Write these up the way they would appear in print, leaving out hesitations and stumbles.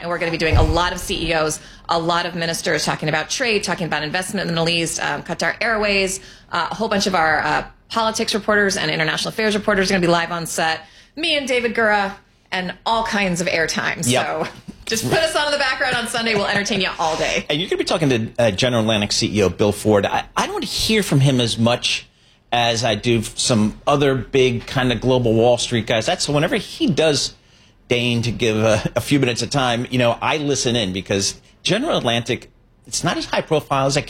and we're going to be doing a lot of CEOs, a lot of ministers talking about trade, talking about investment in the Middle East, Qatar Airways, a whole bunch of our politics reporters and international affairs reporters are going to be live on set. Me and David Gura, and all kinds of airtime. Yep. So just put us on in the background on Sunday. We'll entertain you all day. And you're going to be talking to General Atlantic CEO Bill Ford. I don't hear from him as much as I do some other big kind of global Wall Street guys. So whenever he does deign to give a few minutes of time, I listen in because General Atlantic, it's not as high profile as a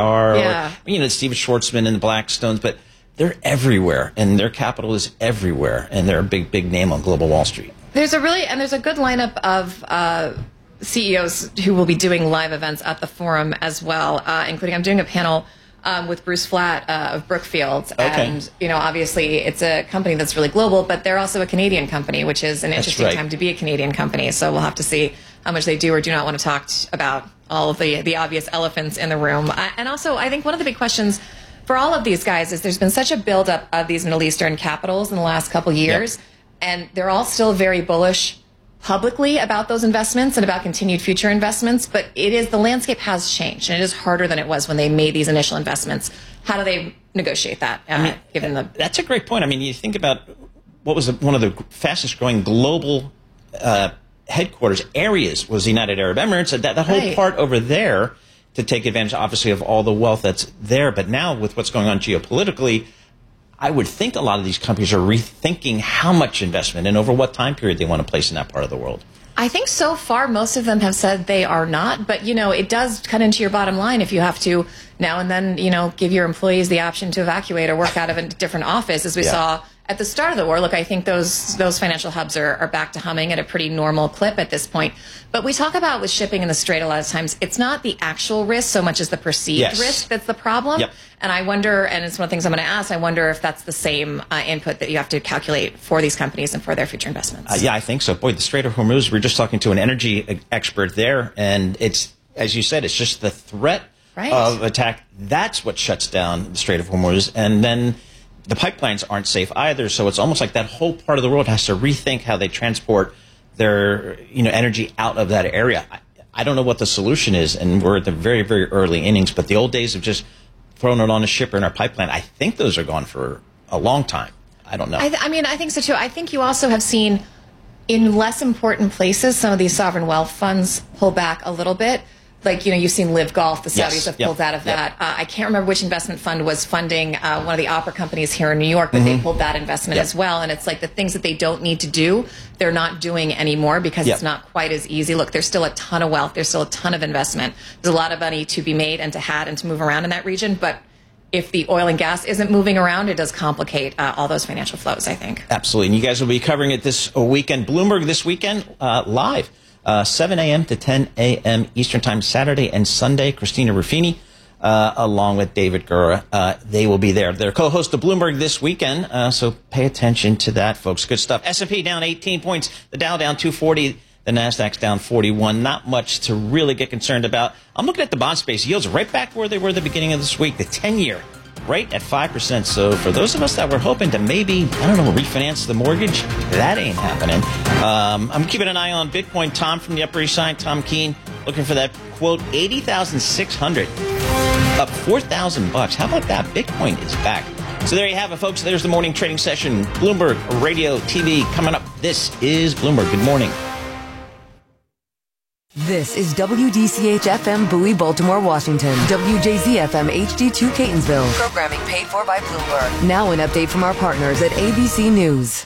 KKR or Steve Schwarzman and the Blackstones, but they're everywhere, and their capital is everywhere, and they're a big, big name on global Wall Street. There's a good lineup of CEOs who will be doing live events at the forum as well, including I'm doing a panel with Bruce Flatt of Brookfield. Okay. And, obviously it's a company that's really global, but they're also a Canadian company, which is an interesting time to be a Canadian company. So we'll have to see how much they do or do not want to talk about all of the obvious elephants in the room. And also, I think one of the big questions for all of these guys is there's been such a buildup of these Middle Eastern capitals in the last couple years. Yep. And they're all still very bullish publicly about those investments and about continued future investments. But the landscape has changed, and it is harder than it was when they made these initial investments. How do they negotiate that? That's a great point. You think about what was one of the fastest growing global headquarters areas was the United Arab Emirates. That whole part over there to take advantage, obviously, of all the wealth that's there. But now with what's going on geopolitically, I would think a lot of these companies are rethinking how much investment and over what time period they want to place in that part of the world. I think so far most of them have said they are not, but it does cut into your bottom line if you have to now and then give your employees the option to evacuate or work out of a different office, as we saw at the start of the war. Look, I think those financial hubs are back to humming at a pretty normal clip at this point. But we talk about with shipping in the Strait a lot of times, it's not the actual risk so much as the perceived risk that's the problem. Yep. And I wonder, and it's one of the things I'm going to ask, I wonder if that's the same input that you have to calculate for these companies and for their future investments. I think so. Boy, the Strait of Hormuz, we were just talking to an energy expert there, and it's, as you said, it's just the threat of attack. That's what shuts down the Strait of Hormuz. And then the pipelines aren't safe either, so it's almost like that whole part of the world has to rethink how they transport their energy out of that area. I don't know what the solution is, and we're at the very, very early innings, but the old days of just throwing it on a ship or in our pipeline, I think those are gone for a long time. I don't know. I think so too. I think you also have seen in less important places some of these sovereign wealth funds pull back a little bit. Like, you've seen Live Golf, the Saudis have pulled out of that. I can't remember which investment fund was funding one of the opera companies here in New York, but they pulled that investment as well. And it's like the things that they don't need to do, they're not doing anymore because it's not quite as easy. Look, there's still a ton of wealth. There's still a ton of investment. There's a lot of money to be made and to move around in that region. But if the oil and gas isn't moving around, it does complicate all those financial flows, I think. Absolutely. And you guys will be covering it this weekend. Bloomberg this weekend, live. 7 a.m. to 10 a.m. Eastern Time, Saturday and Sunday. Christina Ruffini, along with David Gura, they will be there. They're co-host of Bloomberg this weekend, so pay attention to that, folks. Good stuff. S&P down 18 points. The Dow down 240. The Nasdaq's down 41. Not much to really get concerned about. I'm looking at the bond space. Yields right back where they were at the beginning of this week. The 10-year right at 5%. So for those of us that were hoping to maybe, refinance the mortgage, that ain't happening. I'm keeping an eye on Bitcoin. Tom from the Upper East Side, Tom Keene, looking for that, quote, 80,600, up $4,000. How about that? Bitcoin is back. So there you have it, folks. There's the morning trading session. Bloomberg Radio TV coming up. This is Bloomberg. Good morning. This is WDCH-FM Bowie, Baltimore, Washington. WJZ-FM HD2 Catonsville. Programming paid for by Bloomberg. Now an update from our partners at ABC News.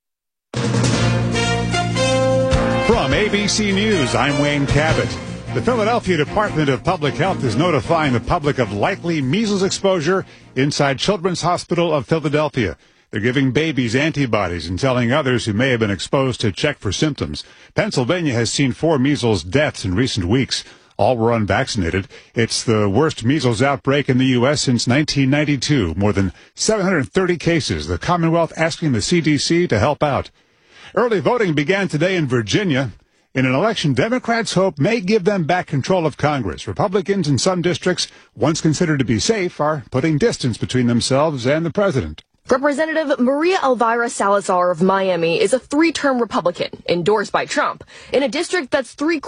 From ABC News, I'm Wayne Cabot. The Philadelphia Department of Public Health is notifying the public of likely measles exposure inside Children's Hospital of Philadelphia. They're giving babies antibodies and telling others who may have been exposed to check for symptoms. Pennsylvania has seen 4 measles deaths in recent weeks. All were unvaccinated. It's the worst measles outbreak in the U.S. since 1992. More than 730 cases. The Commonwealth asking the CDC to help out. Early voting began today in Virginia. In an election Democrats hope may give them back control of Congress. Republicans in some districts, once considered to be safe, are putting distance between themselves and the president. Representative Maria Elvira Salazar of Miami is a 3-term Republican endorsed by Trump in a district that's 3